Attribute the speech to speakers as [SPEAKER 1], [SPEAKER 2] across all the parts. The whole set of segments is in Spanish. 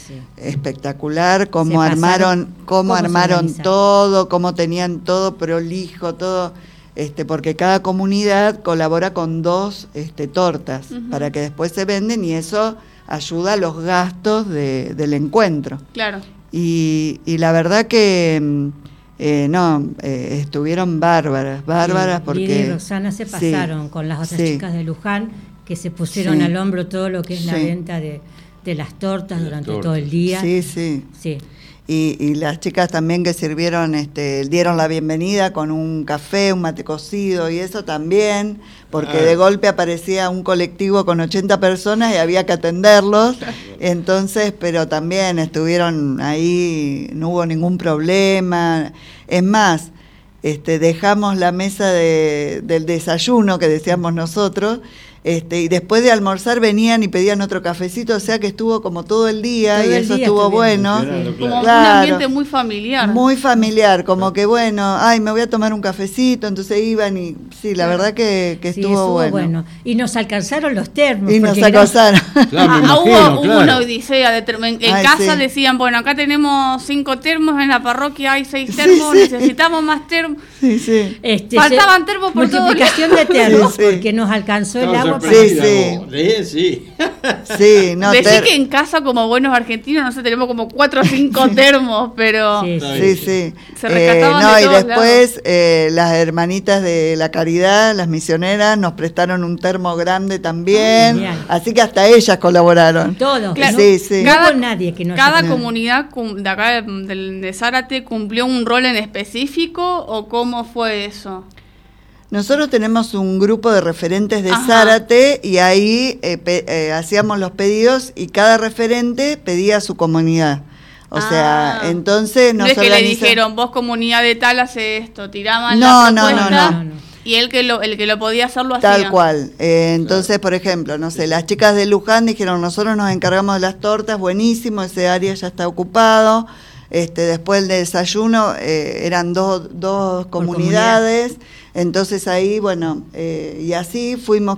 [SPEAKER 1] espectacular, cómo armaron todo, cómo tenían todo prolijo, todo, porque cada comunidad colabora con 2 tortas para que después se venden y eso ayuda a los gastos del encuentro.
[SPEAKER 2] Claro.
[SPEAKER 1] Y la verdad que estuvieron bárbaras porque
[SPEAKER 3] Lidia y Roxana se pasaron con las otras chicas de Luján, que se pusieron al hombro todo lo que es la venta de las tortas durante todo el día. Sí.
[SPEAKER 1] Y las chicas también que sirvieron, dieron la bienvenida con un café, un mate cocido y eso también, porque de golpe aparecía un colectivo con 80 personas y había que atenderlos. Entonces, pero también estuvieron ahí, no hubo ningún problema. Es más, dejamos la mesa del desayuno que decíamos nosotros, y después de almorzar venían y pedían otro cafecito, o sea que estuvo como todo el día y eso estuvo bueno.
[SPEAKER 2] Como un ambiente muy familiar.
[SPEAKER 1] Muy familiar, como que bueno, me voy a tomar un cafecito, entonces iban y sí, la verdad que estuvo bueno.
[SPEAKER 3] Y nos alcanzaron los termos.
[SPEAKER 1] Y nos alcanzaron.
[SPEAKER 2] Hubo una odisea de termos. En casa decían, bueno, acá tenemos 5 termos, en la parroquia hay 6 termos, necesitamos más termos. Faltaban termos por todo.
[SPEAKER 3] Multiplicación de termos, porque nos alcanzó el agua.
[SPEAKER 1] Sí.
[SPEAKER 2] Decí que en casa, como buenos argentinos, no sé, tenemos como 4 o 5 termos, pero
[SPEAKER 1] se
[SPEAKER 2] rescataban de
[SPEAKER 1] y
[SPEAKER 2] todos
[SPEAKER 1] después las hermanitas de la Caridad, las misioneras, nos prestaron un termo grande también, así que hasta ellas colaboraron.
[SPEAKER 3] Todos,
[SPEAKER 2] claro,
[SPEAKER 3] no con nadie que no.
[SPEAKER 2] Cada comunidad de acá de Zárate cumplió un rol en específico, ¿o cómo fue eso?
[SPEAKER 1] Nosotros tenemos un grupo de referentes de Zárate y ahí hacíamos los pedidos y cada referente pedía a su comunidad. O sea, entonces
[SPEAKER 2] no es que le dijeron, vos comunidad de tal hace esto, tiraban
[SPEAKER 1] la
[SPEAKER 2] propuesta. No. Y el que lo podía hacer lo hacía.
[SPEAKER 1] Tal cual. Entonces, por ejemplo, no sé, las chicas de Luján dijeron, nosotros nos encargamos de las tortas, buenísimo, ese área ya está ocupado. Después del desayuno eran dos comunidades, entonces ahí, bueno, y así fuimos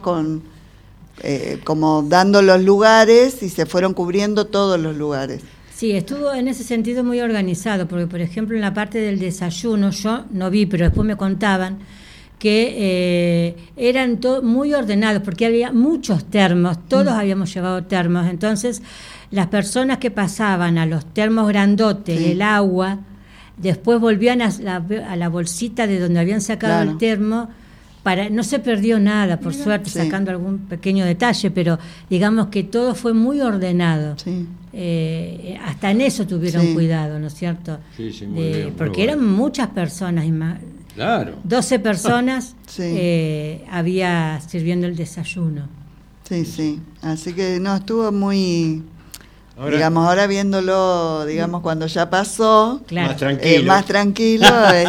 [SPEAKER 1] como dando los lugares y se fueron cubriendo todos los lugares.
[SPEAKER 3] Sí, estuvo en ese sentido muy organizado, porque por ejemplo en la parte del desayuno, yo no vi, pero después me contaban que eran muy ordenados, porque había muchos termos, todos habíamos llevado termos, entonces las personas que pasaban a los termos grandotes, el agua, después volvían a la bolsita de donde habían sacado el termo, no se perdió nada, por suerte, sacando algún pequeño detalle, pero digamos que todo fue muy ordenado. Hasta en eso tuvieron cuidado, ¿no es cierto?
[SPEAKER 4] Muy bien,
[SPEAKER 3] porque eran muchas personas, 12 personas había sirviendo el desayuno.
[SPEAKER 1] Sí, así que no, estuvo muy... ahora viéndolo, cuando ya pasó, más tranquilo,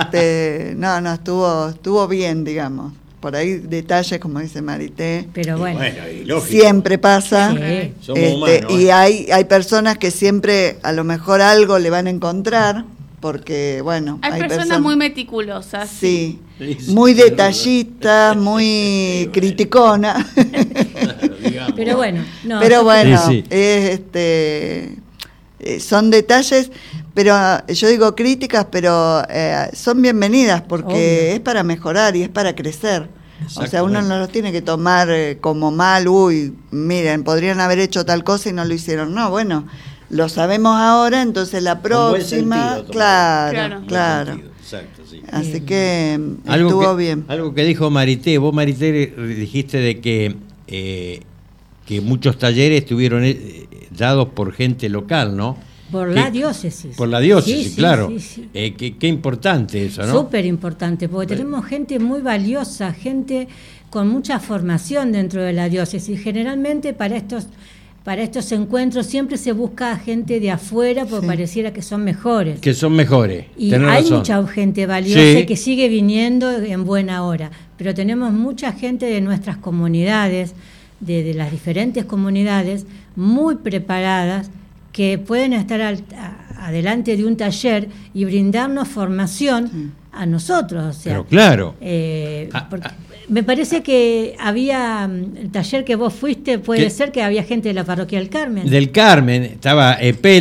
[SPEAKER 1] estuvo bien, digamos. Por ahí detalles, como dice Marité,
[SPEAKER 3] pero bueno,
[SPEAKER 1] siempre pasa.
[SPEAKER 4] Somos humanos,
[SPEAKER 1] y hay personas que siempre a lo mejor algo le van a encontrar, porque bueno,
[SPEAKER 2] hay personas muy meticulosas.
[SPEAKER 1] Sí, muy detallistas, muy criticonas.
[SPEAKER 3] Pero bueno,
[SPEAKER 1] son detalles, pero yo digo críticas, pero son bienvenidas porque es para mejorar y es para crecer. O sea, uno no los tiene que tomar como mal, miren, podrían haber hecho tal cosa y no lo hicieron. No, bueno, lo sabemos ahora, entonces la próxima, claro.
[SPEAKER 4] Exacto, sí.
[SPEAKER 1] Así que estuvo bien.
[SPEAKER 4] Algo que dijo Marité, vos Marité dijiste de que muchos talleres estuvieron dados por gente local, ¿no?
[SPEAKER 3] Por la diócesis.
[SPEAKER 4] Por la diócesis, claro. Sí. Qué importante eso, ¿no?
[SPEAKER 3] Súper importante, porque tenemos gente muy valiosa, gente con mucha formación dentro de la diócesis. Generalmente para estos encuentros siempre se busca gente de afuera porque pareciera que son mejores. Y hay mucha gente valiosa que sigue viniendo en buena hora. Pero tenemos mucha gente de nuestras comunidades, de las diferentes comunidades, muy preparadas, que pueden estar adelante de un taller y brindarnos formación a nosotros. O sea,
[SPEAKER 4] pero claro.
[SPEAKER 3] Me parece que había el taller que vos fuiste, puede ser que había gente de la parroquia del Carmen.
[SPEAKER 4] Del Carmen, estaba